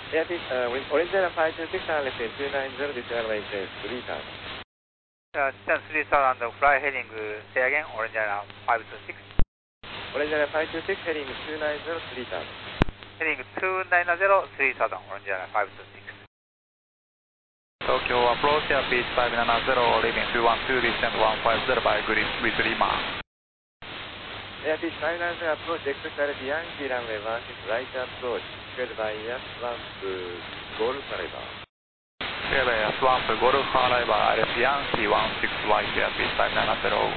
Airfish, Orange Air 526 and left 290, this is maintain 3000. 3000 fly heading, say again, Orange Air 526. Orange Air 526 heading 290, 3000. Heading 290, 3000, Orange Air 526. Tokyo approach Airfish 570, leaving 212, descent 150 by grid with Lima. Airfish 590 approach, expect Yankee runway 16 right approach, squared by swamp Golf Arrival. Squared by swamp Golf Arrival, RF Yankee 16 white Airfish 590.